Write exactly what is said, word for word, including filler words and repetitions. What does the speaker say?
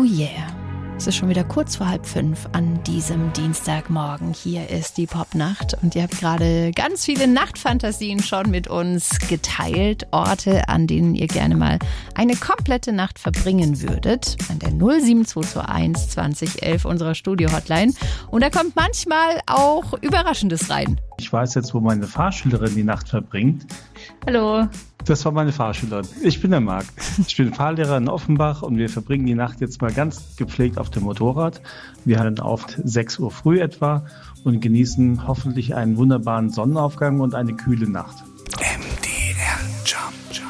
Oh yeah. Es ist schon wieder kurz vor halb fünf an diesem Dienstagmorgen. Hier ist die Popnacht und ihr habt gerade ganz viele Nachtfantasien schon mit uns geteilt. Orte, an denen ihr gerne mal eine komplette Nacht verbringen würdet. An der null sieben zwei zwei eins zwanzig elf unserer Studio-Hotline. Und da kommt manchmal auch Überraschendes rein. Ich weiß jetzt, wo meine Fahrschülerin die Nacht verbringt. Hallo. Das war meine Fahrschülerin. Ich bin der Marc. Ich bin Fahrlehrer in Offenbach und wir verbringen die Nacht jetzt mal ganz gepflegt auf dem Motorrad. Wir halten auf sechs Uhr früh etwa und genießen hoffentlich einen wunderbaren Sonnenaufgang und eine kühle Nacht.